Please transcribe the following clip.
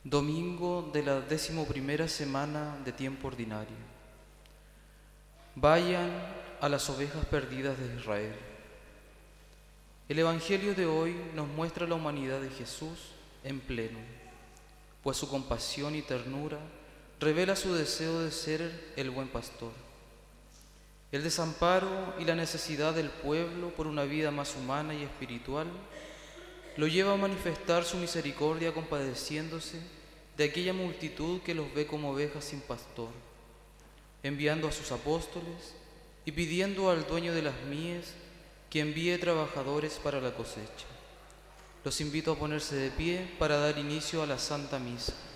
Domingo de la 11ª semana de tiempo ordinario. Vayan a las ovejas perdidas de Israel. El Evangelio de hoy nos muestra la humanidad de Jesús en pleno, pues su compasión y ternura revela su deseo de ser el buen pastor. El desamparo y la necesidad del pueblo por una vida más humana y espiritual lo lleva a manifestar su misericordia compadeciéndose de aquella multitud que los ve como ovejas sin pastor, enviando a sus apóstoles y pidiendo al dueño de las mies que envíe trabajadores para la cosecha. Los invito a ponerse de pie para dar inicio a la Santa Misa.